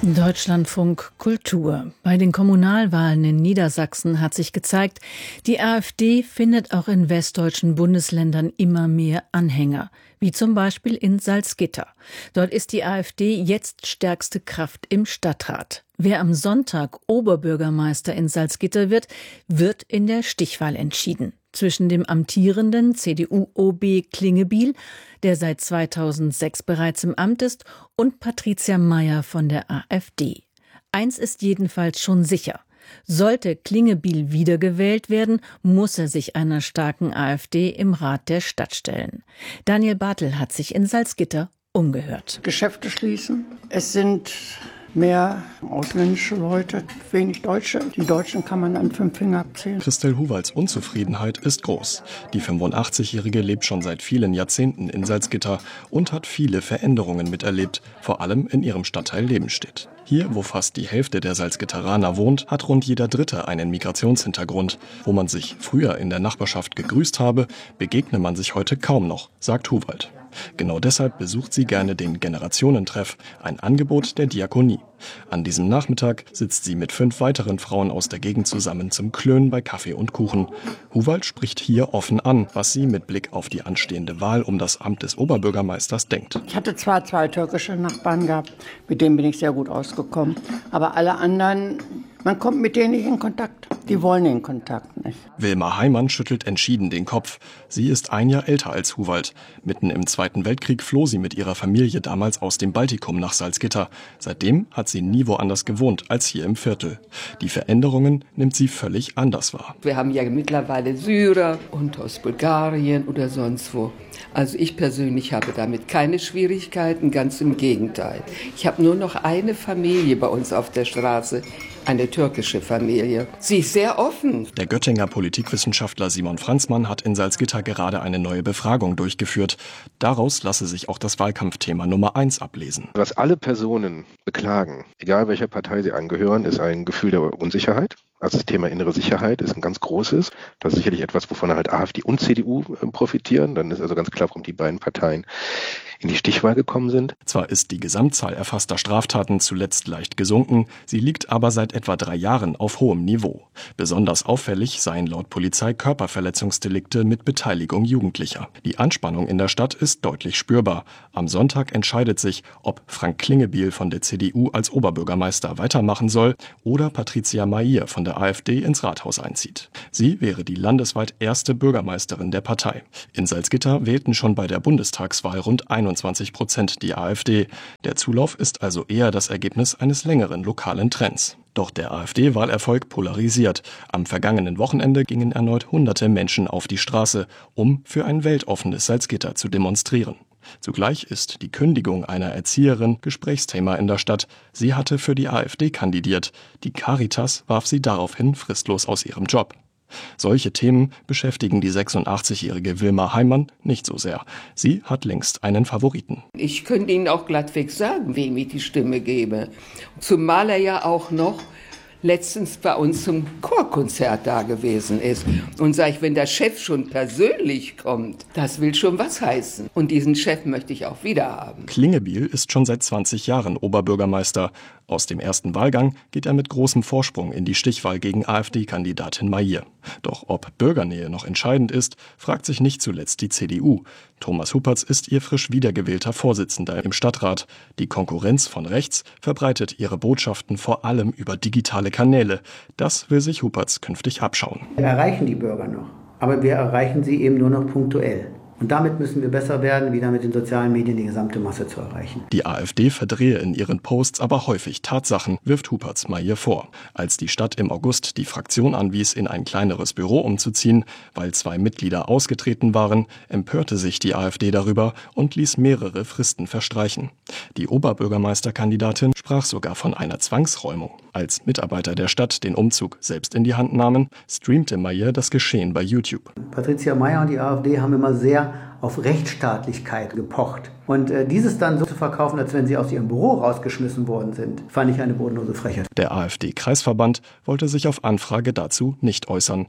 Deutschlandfunk Kultur. Bei den Kommunalwahlen in Niedersachsen hat sich gezeigt, die AfD findet auch in westdeutschen Bundesländern immer mehr Anhänger, wie zum Beispiel in Salzgitter. Dort ist die AfD jetzt stärkste Kraft im Stadtrat. Wer am Sonntag Oberbürgermeister in Salzgitter wird, wird in der Stichwahl entschieden. Zwischen dem amtierenden CDU-OB Klingebiel, der seit 2006 bereits im Amt ist, und Patricia Mayr von der AfD. Eins ist jedenfalls schon sicher: Sollte Klingebiel wiedergewählt werden, muss er sich einer starken AfD im Rat der Stadt stellen. Daniel Bartel hat sich in Salzgitter umgehört. Geschäfte schließen. Es sind mehr ausländische Leute, wenig Deutsche. Die Deutschen kann man an 5 Fingern abzählen. Christel Huwalds Unzufriedenheit ist groß. Die 85-Jährige lebt schon seit vielen Jahrzehnten in Salzgitter und hat viele Veränderungen miterlebt, vor allem in ihrem Stadtteil Lebenstedt. Hier, wo fast die Hälfte der Salzgitteraner wohnt, hat rund jeder Dritte einen Migrationshintergrund. Wo man sich früher in der Nachbarschaft gegrüßt habe, begegne man sich heute kaum noch, sagt Huwald. Genau deshalb besucht sie gerne den Generationentreff, ein Angebot der Diakonie. An diesem Nachmittag sitzt sie mit 5 weiteren Frauen aus der Gegend zusammen zum Klönen bei Kaffee und Kuchen. Huwald spricht hier offen an, was sie mit Blick auf die anstehende Wahl um das Amt des Oberbürgermeisters denkt. Ich hatte zwar 2 türkische Nachbarn gehabt, mit denen bin ich sehr gut ausgekommen, aber alle anderen, man kommt mit denen nicht in Kontakt. Die wollen den Kontakt nicht. Wilma Heimann schüttelt entschieden den Kopf. Sie ist 1 Jahr älter als Huwald. Mitten im Zweiten Weltkrieg floh sie mit ihrer Familie damals aus dem Baltikum nach Salzgitter. Seitdem hat sie nie woanders gewohnt als hier im Viertel. Die Veränderungen nimmt sie völlig anders wahr. Wir haben ja mittlerweile Syrer und aus Bulgarien oder sonst wo. Also ich persönlich habe damit keine Schwierigkeiten, ganz im Gegenteil. Ich habe nur noch eine Familie bei uns auf der Straße, eine türkische Familie. Sie ist sehr offen. Der Göttinger Politikwissenschaftler Simon Franzmann hat in Salzgitter gerade eine neue Befragung durchgeführt. Daraus lasse sich auch das Wahlkampfthema Nummer 1 ablesen. Was alle Personen beklagen, egal welcher Partei sie angehören, ist ein Gefühl der Unsicherheit. Also das Thema innere Sicherheit ist ein ganz großes. Das ist sicherlich etwas, wovon halt AfD und CDU profitieren. Dann ist also ganz klar, warum die beiden Parteien in die Stichwahl gekommen sind. Zwar ist die Gesamtzahl erfasster Straftaten zuletzt leicht gesunken, sie liegt aber seit etwa 3 Jahren auf hohem Niveau. Besonders auffällig seien laut Polizei Körperverletzungsdelikte mit Beteiligung Jugendlicher. Die Anspannung in der Stadt ist deutlich spürbar. Am Sonntag entscheidet sich, ob Frank Klingebiel von der CDU als Oberbürgermeister weitermachen soll oder Patricia Mayr von der AfD ins Rathaus einzieht. Sie wäre die landesweit erste Bürgermeisterin der Partei. In Salzgitter wählten schon bei der Bundestagswahl rund 21% die AfD. Der Zulauf ist also eher das Ergebnis eines längeren lokalen Trends. Doch der AfD-Wahlerfolg polarisiert. Am vergangenen Wochenende gingen erneut hunderte Menschen auf die Straße, um für ein weltoffenes Salzgitter zu demonstrieren. Zugleich ist die Kündigung einer Erzieherin Gesprächsthema in der Stadt. Sie hatte für die AfD kandidiert. Die Caritas warf sie daraufhin fristlos aus ihrem Job. Solche Themen beschäftigen die 86-jährige Wilma Heimann nicht so sehr. Sie hat längst einen Favoriten. Ich könnte Ihnen auch glattweg sagen, wem ich die Stimme gebe. Zumal er ja auch noch letztens bei uns zum Chorkonzert da gewesen ist. Und sage ich, wenn der Chef schon persönlich kommt, das will schon was heißen. Und diesen Chef möchte ich auch wieder haben. Klingebiel ist schon seit 20 Jahren Oberbürgermeister. Aus dem ersten Wahlgang geht er mit großem Vorsprung in die Stichwahl gegen AfD-Kandidatin Mayr. Doch ob Bürgernähe noch entscheidend ist, fragt sich nicht zuletzt die CDU. Thomas Huppertz ist ihr frisch wiedergewählter Vorsitzender im Stadtrat. Die Konkurrenz von rechts verbreitet ihre Botschaften vor allem über digitale Kanäle. Das will sich Huppertz künftig abschauen. Wir erreichen die Bürger noch, aber wir erreichen sie eben nur noch punktuell. Und damit müssen wir besser werden, wieder mit den sozialen Medien die gesamte Masse zu erreichen. Die AfD verdrehe in ihren Posts aber häufig Tatsachen, wirft Huppertz Mayr vor. Als die Stadt im August die Fraktion anwies, in ein kleineres Büro umzuziehen, weil 2 Mitglieder ausgetreten waren, empörte sich die AfD darüber und ließ mehrere Fristen verstreichen. Die Oberbürgermeisterkandidatin sprach sogar von einer Zwangsräumung. Als Mitarbeiter der Stadt den Umzug selbst in die Hand nahmen, streamte Mayr das Geschehen bei YouTube. Patricia Mayr und die AfD haben immer sehr auf Rechtsstaatlichkeit gepocht. Und dieses dann so zu verkaufen, als wenn sie aus ihrem Büro rausgeschmissen worden sind, fand ich eine bodenlose Frechheit. Der AfD-Kreisverband wollte sich auf Anfrage dazu nicht äußern.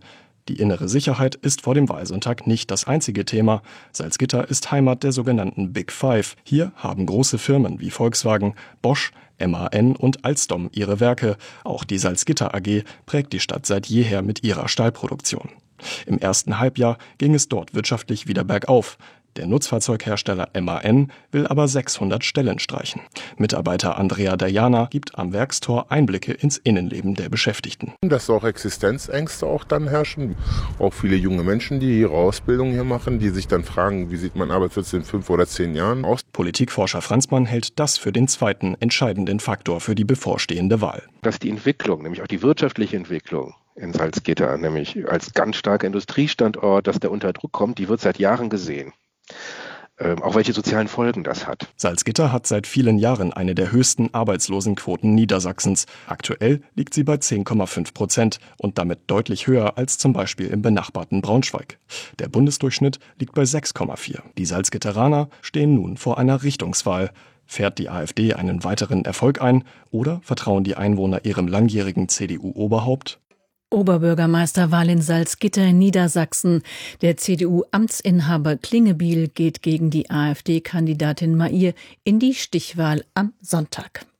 Die innere Sicherheit ist vor dem Wahlsonntag nicht das einzige Thema. Salzgitter ist Heimat der sogenannten Big Five. Hier haben große Firmen wie Volkswagen, Bosch, MAN und Alstom ihre Werke. Auch die Salzgitter AG prägt die Stadt seit jeher mit ihrer Stahlproduktion. Im ersten Halbjahr ging es dort wirtschaftlich wieder bergauf. Der Nutzfahrzeughersteller MAN will aber 600 Stellen streichen. Mitarbeiter Andrea Dajana gibt am Werkstor Einblicke ins Innenleben der Beschäftigten. Dass auch Existenzängste auch dann herrschen. Auch viele junge Menschen, die ihre Ausbildung hier machen, die sich dann fragen, wie sieht mein Arbeitsplatz in 5 oder 10 Jahren aus. Politikforscher Franzmann hält das für den zweiten entscheidenden Faktor für die bevorstehende Wahl. Dass die Entwicklung, nämlich auch die wirtschaftliche Entwicklung in Salzgitter, nämlich als ganz starker Industriestandort, dass der unter Druck kommt, die wird seit Jahren gesehen. Auch welche sozialen Folgen das hat. Salzgitter hat seit vielen Jahren eine der höchsten Arbeitslosenquoten Niedersachsens. Aktuell liegt sie bei 10,5% und damit deutlich höher als zum Beispiel im benachbarten Braunschweig. Der Bundesdurchschnitt liegt bei 6,4. Die Salzgitteraner stehen nun vor einer Richtungswahl. Fährt die AfD einen weiteren Erfolg ein oder vertrauen die Einwohner ihrem langjährigen CDU-Oberhaupt? Oberbürgermeisterwahl in Salzgitter in Niedersachsen. Der CDU-Amtsinhaber Klingebiel geht gegen die AfD-Kandidatin Mair in die Stichwahl am Sonntag.